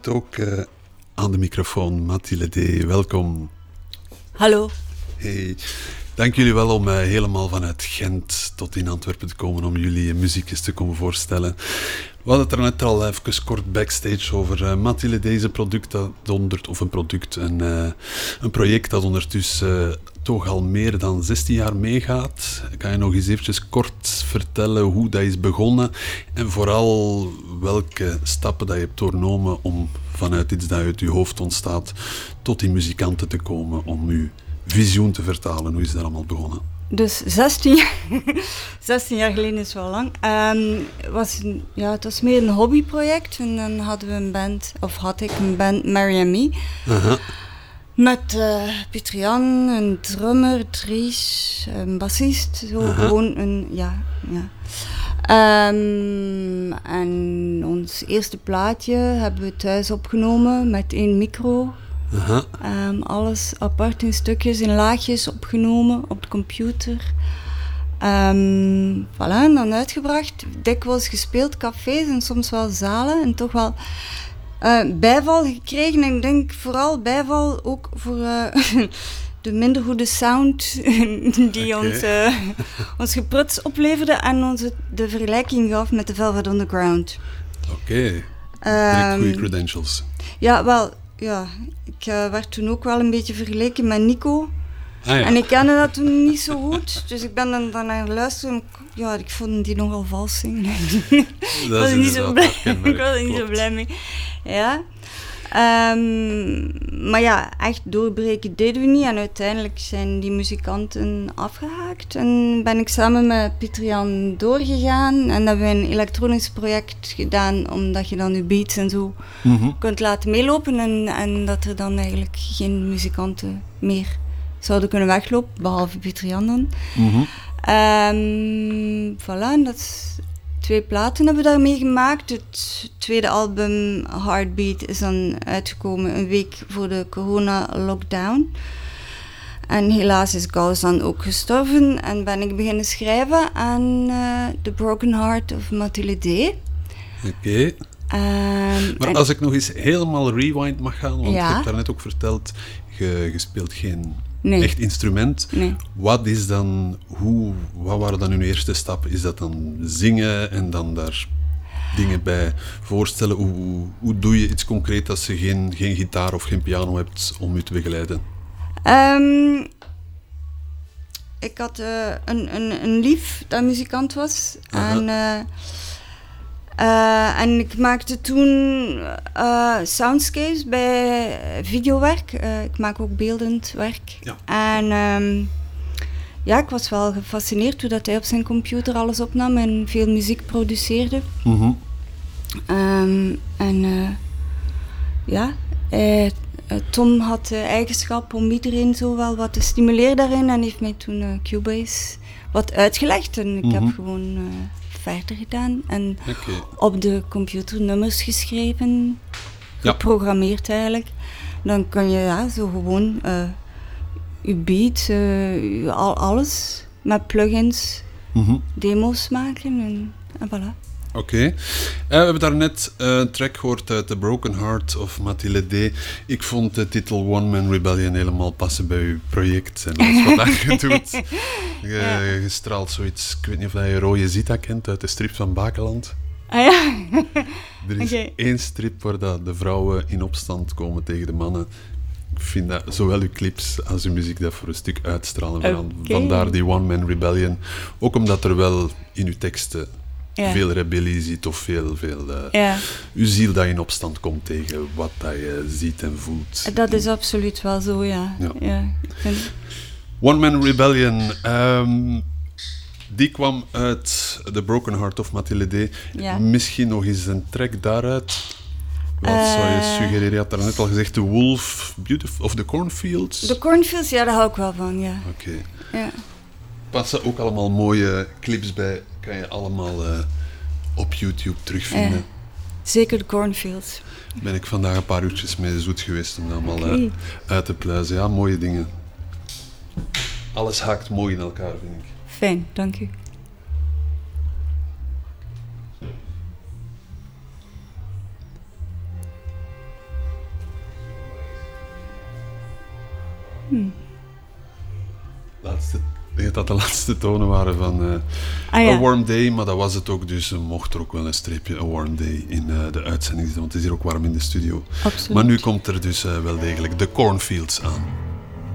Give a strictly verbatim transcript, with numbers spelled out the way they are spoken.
Ook uh, aan de microfoon, Mathilde D. Welkom. Hallo. Hey. Dank jullie wel om uh, helemaal vanuit Gent tot in Antwerpen te komen om jullie muziekjes te komen voorstellen. We hadden het er net al even kort backstage over. Uh, Mathilde D is een product dat onder, of een product, een, uh, een project dat ondertussen uh, toch al meer dan zestien jaar meegaat. Kan je nog eens eventjes kort vertellen hoe dat is begonnen en vooral welke stappen dat je hebt doornomen om vanuit iets dat uit je hoofd ontstaat tot die muzikanten te komen, om je visioen te vertalen. Hoe is dat allemaal begonnen? Dus zestien jaar, zestien jaar geleden is wel lang. Um, was een, ja, het was meer een hobbyproject. En dan hadden we een band, of had ik een band, Mary and Me. Uh-huh. Met uh, Pieter Jan, een drummer, Dries, een bassist. Zo uh-huh. Gewoon een, ja, ja. Um, en ons eerste plaatje hebben we thuis opgenomen met één micro. Uh-huh. Um, alles apart in stukjes, in laagjes opgenomen op de computer. Um, voilà, en dan uitgebracht. Dikwijls gespeeld, cafés en soms wel zalen. En toch wel uh, bijval gekregen. En ik denk vooral bijval ook voor uh, de minder goede sound die okay. ons, uh, ons gepruts opleverde. En ons de vergelijking gaf met de Velvet Underground. Oké, okay. um, goede credentials. Ja, wel... Ja, ik uh, werd toen ook wel een beetje vergeleken met Nico. Ah, ja. En ik kende dat toen niet zo goed. Dus ik ben dan, dan naar luisteren. Ja, ik vond die nogal vals zingen. Ik was niet zo blij. Ik was er niet zo blij mee. Ja. Um, maar ja, echt doorbreken deden we niet. En uiteindelijk zijn die muzikanten afgehaakt. En ben ik samen met Pieter Jan doorgegaan. En hebben we een elektronisch project gedaan. Omdat je dan je beats en zo mm-hmm. kunt laten meelopen. En, en dat er dan eigenlijk geen muzikanten meer zouden kunnen weglopen. Behalve Pieter Jan dan. Mm-hmm. Um, voilà, en dat is... Twee platen hebben we daarmee gemaakt. Het tweede album, Heartbeat, is dan uitgekomen een week voor de corona-lockdown. En helaas is Gauss dan ook gestorven en ben ik beginnen schrijven aan uh, The Broken Heart of Mathilde D. Oké. Okay. Um, maar als ik nog eens helemaal rewind mag gaan, want ja? je hebt daarnet ook verteld, je, je speelt geen... Nee. Echt instrument. Nee. Wat is dan, hoe, wat waren dan uw eerste stappen? Is dat dan zingen en dan daar dingen bij voorstellen? Hoe, hoe doe je iets concreet als je geen, geen gitaar of geen piano hebt om je te begeleiden? Um, ik had uh, een, een, een lief dat muzikant was. Uh-huh. En, uh, uh, en ik maakte toen uh, soundscapes bij videowerk. Uh, ik maak ook beeldend werk. Ja. En um, ja, ik was wel gefascineerd hoe dat hij op zijn computer alles opnam en veel muziek produceerde. Mm-hmm. Um, en uh, ja, uh, Tom had de eigenschap om iedereen zo wel wat te stimuleren daarin en heeft mij toen uh, Cubase wat uitgelegd. En ik mm-hmm. heb gewoon... Uh, verder gedaan en okay. op de computer nummers geschreven, ja. geprogrammeerd eigenlijk. Dan kan je ja, zo gewoon uh, je beat, uh, al, alles met plugins, mm-hmm. demo's maken en, en voilà. Oké. Okay. Uh, we hebben daarnet uh, een track gehoord uit The Broken Heart of Mathilde D. Ik vond de titel One Man Rebellion helemaal passen bij uw project en alles wat dat je doet. Je, ja. je straalt zoiets, ik weet niet of je Rode Zita kent uit de strip van Bakeland. Ah ja? Er is okay. één strip waar dat de vrouwen in opstand komen tegen de mannen. Ik vind dat zowel uw clips als uw muziek dat voor een stuk uitstralen. Okay. Vandaar die One Man Rebellion. Ook omdat er wel in uw teksten ja. veel rebellie ziet of veel, veel uh, ja. uw ziel dat in opstand komt tegen wat dat je ziet en voelt. Dat is absoluut wel zo, ja. ja. ja ik vind... One Man Rebellion, um, die kwam uit The Broken Heart of Mathilde D. Ja. Misschien nog eens een track daaruit. Wat uh, zou je suggereren? Je had daarnet al gezegd, The Wolf Beautiful, of The Cornfields. The Cornfields, ja, daar hou ik wel van, ja. Oké. Okay. Ja. Passen ook allemaal mooie clips bij. Kan je allemaal uh, op YouTube terugvinden. Uh, zeker The Cornfields. Ben ik vandaag een paar uurtjes mee zoet geweest om dat allemaal okay. uh, uit te pluizen. Ja, mooie dingen. Alles haakt mooi in elkaar, vind ik. Fijn, dank u. Hmm. Laatste, ik denk dat dat de laatste tonen waren van uh, ah, ja. A Warm Day, maar dat was het ook, dus uh, mocht er ook wel een streepje A Warm Day in uh, de uitzending zitten, want het is hier ook warm in de studio. Absoluut. Maar nu komt er dus uh, wel degelijk de Cornfields aan.